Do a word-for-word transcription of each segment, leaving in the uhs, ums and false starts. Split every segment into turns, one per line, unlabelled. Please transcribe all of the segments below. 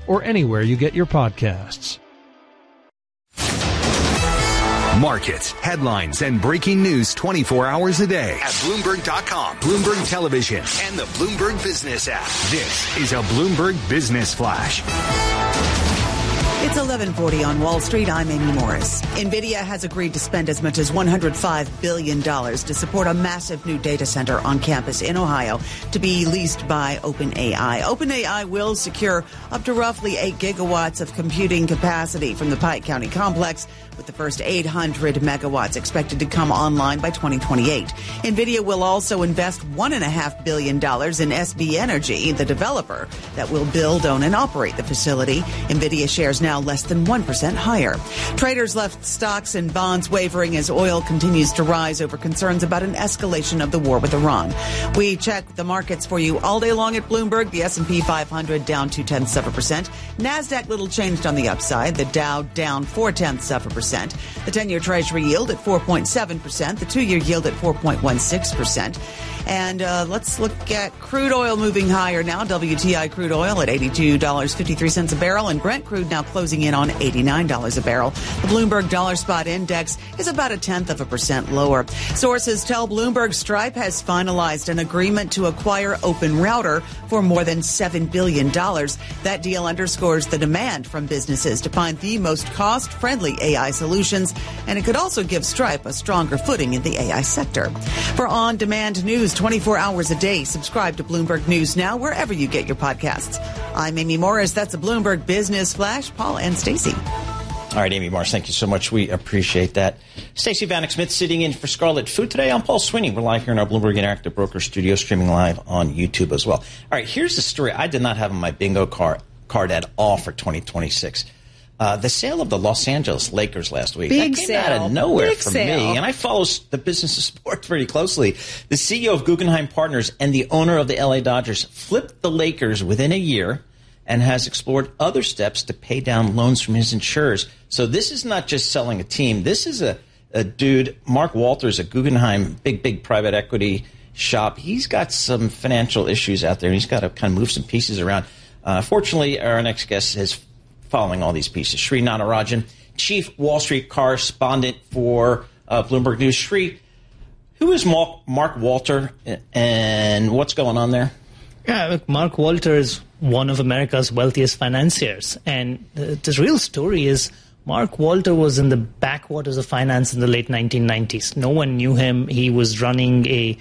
or anywhere you get your podcasts.
Markets, headlines, and breaking news twenty-four hours a day at Bloomberg dot com, Bloomberg Television, and the Bloomberg Business app. This is a Bloomberg Business Flash.
It's eleven forty on Wall Street. I'm Amy Morris. NVIDIA has agreed to spend as much as one hundred five billion dollars to support a massive new data center on campus in Ohio to be leased by OpenAI. OpenAI will secure up to roughly eight gigawatts of computing capacity from the Pike County complex, with the first eight hundred megawatts expected to come online by twenty twenty-eight. NVIDIA will also invest one point five billion dollars in S B Energy, the developer that will build, own, and operate the facility. NVIDIA shares now less than one percent higher. Traders left stocks and bonds wavering as oil continues to rise over concerns about an escalation of the war with Iran. We check the markets for you all day long at Bloomberg. The S and P five hundred down two tenths of a percent. NASDAQ little changed on the upside. The Dow down four tenths of a percent. The ten-year Treasury yield at four point seven percent. The two-year yield at four point one six percent. And uh, let's look at crude oil moving higher now. W T I crude oil at eighty-two dollars and fifty-three cents a barrel, and Brent crude now closing in on eighty-nine dollars a barrel. The Bloomberg Dollar Spot Index is about a tenth of a percent lower. Sources tell Bloomberg Stripe has finalized an agreement to acquire Open Router for more than seven billion dollars. That deal underscores the demand from businesses to find the most cost-friendly A I solutions, and it could also give Stripe a stronger footing in the A I sector. For on-demand news twenty-four hours a day, subscribe to Bloomberg News Now wherever you get your podcasts. I'm Amy Morris. That's a Bloomberg Business Flash. Paul and Stacey.
All right, Amy Morris, thank you so much. We appreciate that. Stacey Vanek Smith sitting in for Scarlet Food today. I'm Paul Sweeney. We're live here in our Bloomberg Interactive Broker studio, streaming live on YouTube as well. All right, here's the story I did not have on my bingo card, card at all for twenty twenty-six. Uh, the sale of the Los Angeles Lakers last week.
Big
that came
sale.
out of nowhere
Big
for
sale.
me. And I follow the business of sports pretty closely. The C E O of Guggenheim Partners and the owner of the L A Dodgers flipped the Lakers within a year and has explored other steps to pay down loans from his insurers. So this is not just selling a team. This is a, a dude, Mark Walters, a Guggenheim, big, big private equity shop. He's got some financial issues out there, and he's got to kind of move some pieces around. Uh, fortunately, our next guest is following all these pieces. Sri Natarajan, Chief Wall Street Correspondent for uh, Bloomberg News. Sri, who is Mark, Mark Walter, and what's going on there?
Yeah, look, Mark Walter is one of America's wealthiest financiers. And the, the real story is Mark Walter was in the backwaters of finance in the late nineteen nineties. No one knew him. He was running a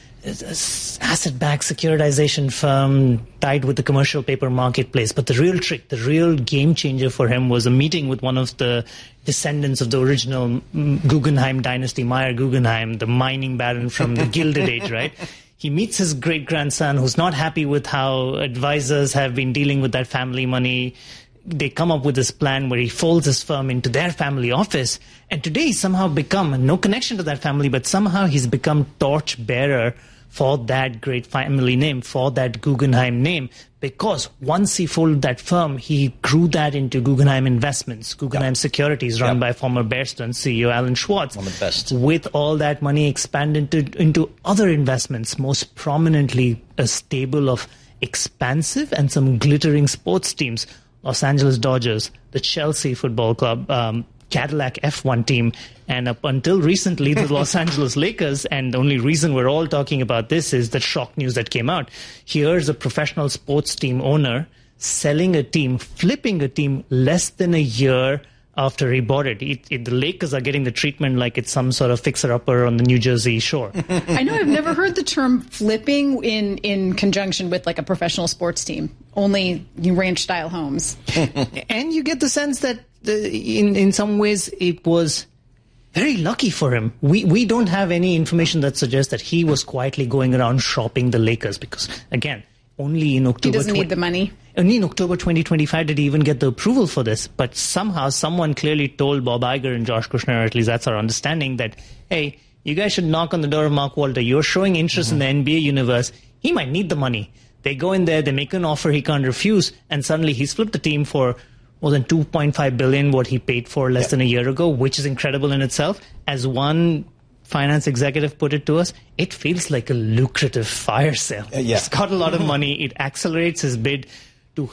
asset-backed securitization firm tied with the commercial paper marketplace. But the real trick, the real game changer for him was a meeting with one of the descendants of the original Guggenheim dynasty, Meyer Guggenheim, the mining baron from the Gilded Age, right? He meets his great-grandson who's not happy with how advisors have been dealing with that family money. They come up with this plan where he folds his firm into their family office. And today he's somehow become, no connection to that family, but somehow he's become torch-bearer for that great family name, for that Guggenheim name, because once he folded that firm, he grew that into Guggenheim Investments, Guggenheim yep. Securities, run yep. by former Bear Stearns C E O Alan Schwartz.
One of the best.
With all that money expanded to, into other investments, most prominently a stable of expansive and some glittering sports teams, Los Angeles Dodgers, the Chelsea Football Club, um, Cadillac F one team, and up until recently, the Los Angeles Lakers. And the only reason we're all talking about this is the shock news that came out. Here's a professional sports team owner selling a team, flipping a team less than a year after he bought it. It, it. The Lakers are getting the treatment like it's some sort of fixer-upper on the New Jersey shore.
I know I've never heard the term flipping in, in conjunction with like a professional sports team, only ranch-style homes.
And you get the sense that the, in, in some ways it was very lucky for him. We we don't have any information that suggests that he was quietly going around shopping the Lakers because, again, only in October...
He doesn't need the money.
Only in October twenty twenty-five did he even get the approval for this. But somehow someone clearly told Bob Iger and Josh Kushner, or at least that's our understanding, that, hey, you guys should knock on the door of Mark Walter. You're showing interest mm-hmm. in the N B A universe. He might need the money. They go in there, they make an offer he can't refuse, and suddenly he's flipped the team for more than two point five billion dollars, what he paid for less yep. than a year ago, which is incredible in itself. As one finance executive put it to us, it feels like a lucrative fire sale. Uh, yeah. He's got a lot of money. It accelerates his bid to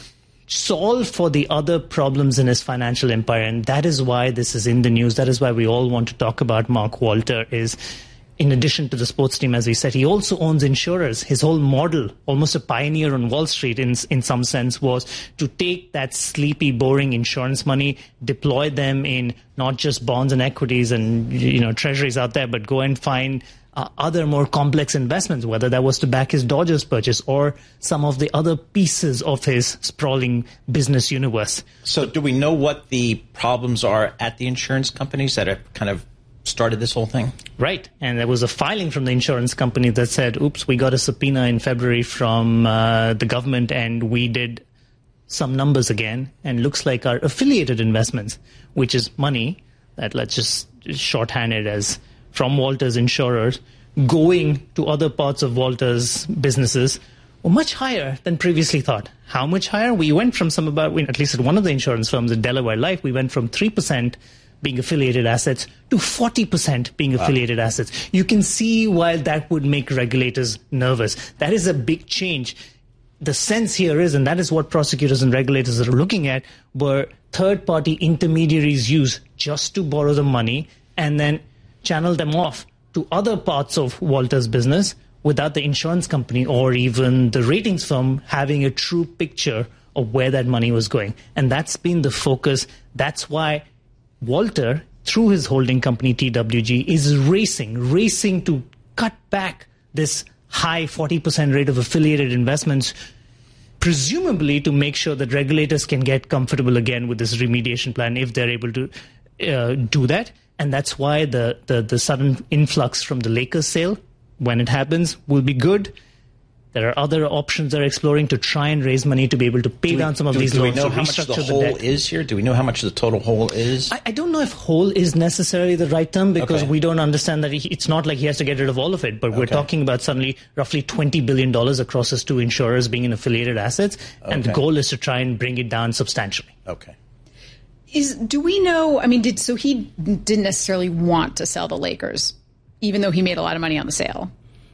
solve for the other problems in his financial empire. And that is why this is in the news. That is why we all want to talk about Mark Walter. Is in addition to the sports team, as we said, he also owns insurers. His whole model, almost a pioneer on Wall Street in, in some sense, was to take that sleepy, boring insurance money, deploy them in not just bonds and equities and, you know, treasuries out there, but go and find uh, other more complex investments, whether that was to back his Dodgers purchase or some of the other pieces of his sprawling business universe.
So do we know what the problems are at the insurance companies that have kind of started this whole thing?
Right. And there was a filing from the insurance company that said, oops, we got a subpoena in February from uh, the government and we did some numbers again. And looks like our affiliated investments, which is money that, let's just shorthand it as from Walter's insurers, going to other parts of Walter's businesses, were much higher than previously thought. How much higher? We went from some about, at least at one of the insurance firms, at Delaware Life, we went from three percent being affiliated assets to forty percent being affiliated wow. assets. You can see why that would make regulators nervous. That is a big change. The sense here is, and that is what prosecutors and regulators are looking at, were third-party intermediaries use just to borrow the money and then channel them off to other parts of Walter's business without the insurance company or even the ratings firm having a true picture of where that money was going. And that's been the focus. That's why Walter, through his holding company T W G, is racing, racing to cut back this high forty percent rate of affiliated investments, presumably to make sure that regulators can get comfortable again with this remediation plan if they're able to uh, do that. And that's why the, the, the sudden influx from the Lakers sale, when it happens, will be good. There are other options they're exploring to try and raise money to be able to pay
we,
down some of
do,
these
do
loans.
Do we know
to
how much the hole
the
is here? Do we know how much the total hole is?
I, I don't know if whole is necessarily the right term because okay. we don't understand that he, it's not like he has to get rid of all of it. But okay. we're talking about suddenly roughly twenty billion dollars across his two insurers being in affiliated assets. Okay. And the goal is to try and bring it down substantially.
Okay.
Is do we know, I mean, did so he didn't necessarily want to sell the Lakers, even though he made a lot of money on the sale?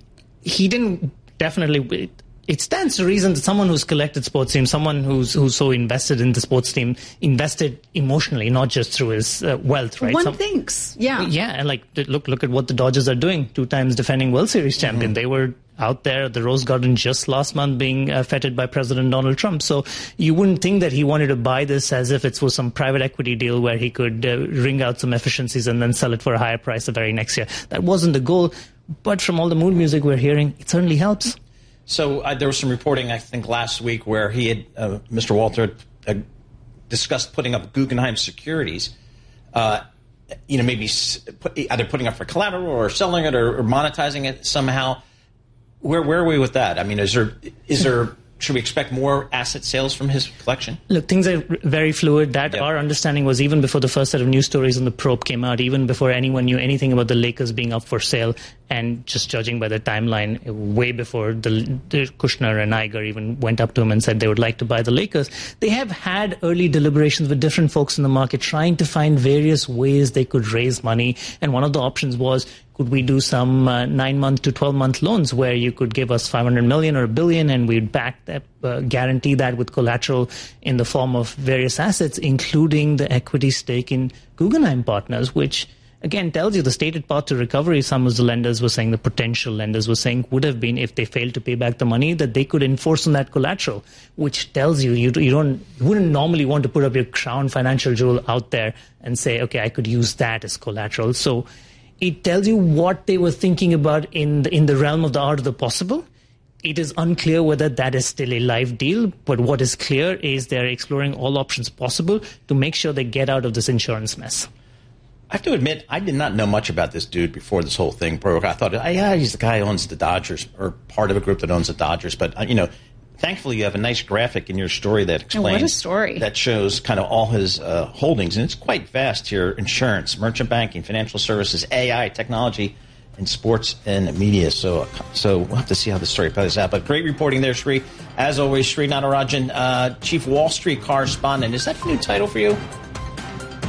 He didn't definitely... It stands to reason that someone who's collected sports teams, someone who's who's so invested in the sports team, invested emotionally, not just through his uh, wealth, right?
One
Some,
thinks, yeah.
Yeah, and like, look look at what the Dodgers are doing. Two times defending World Series champion. Mm-hmm. They were out there at the Rose Garden just last month being uh, feted by President Donald Trump. So you wouldn't think that he wanted to buy this as if it was some private equity deal where he could uh, wring out some efficiencies and then sell it for a higher price the very next year. That wasn't the goal. But from all the mood music we're hearing, it certainly helps.
So uh, there was some reporting, I think, last week where he had, uh, Mister Walter, uh, discussed putting up Guggenheim securities, uh, you know, maybe put, either putting up for collateral or selling it or, or monetizing it somehow. Where where are we with that? I mean, is there is there should we expect more asset sales from his collection?
Look, things are very fluid. That yep. our understanding was even before the first set of news stories on the probe came out, even before anyone knew anything about the Lakers being up for sale, and just judging by the timeline, way before the, the Kushner and Iger even went up to him and said they would like to buy the Lakers, they have had early deliberations with different folks in the market trying to find various ways they could raise money. And one of the options was, could we do some uh, nine-month to twelve-month loans where you could give us five hundred million dollars or a billion and we'd back that, uh, guarantee that with collateral in the form of various assets, including the equity stake in Guggenheim Partners, which, again, tells you the stated path to recovery. Some of the lenders were saying, the potential lenders were saying, would have been if they failed to pay back the money, that they could enforce on that collateral, which tells you you, you don't you wouldn't normally want to put up your crown financial jewel out there and say, okay, I could use that as collateral. So it tells you what they were thinking about in the, in the realm of the art of the possible. It is unclear whether that is still a live deal, but what is clear is they're exploring all options possible to make sure they get out of this insurance mess.
I have to admit, I did not know much about this dude before this whole thing broke. I thought, oh, yeah, he's the guy who owns the Dodgers, or part of a group that owns the Dodgers. But, you know, thankfully you have a nice graphic in your story that explains,
oh, what a story.
that shows kind of all his uh, holdings. And it's quite vast here: insurance, merchant banking, financial services, A I, technology, and sports and media. So so we'll have to see how the story plays out. But great reporting there, Sri. As always, Sri Natarajan, uh, Chief Wall Street Correspondent. Is that a new title for you?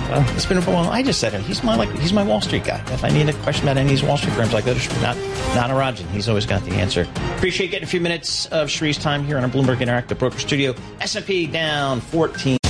Well, it's been a while. I just said it. He's my like he's my Wall Street guy. If I need a question about any of these Wall Street firms, like that, not Natarajan. He's always got the answer. Appreciate getting a few minutes of Shree's time here on our Bloomberg Interactive Broker Studio. S and P down fourteen.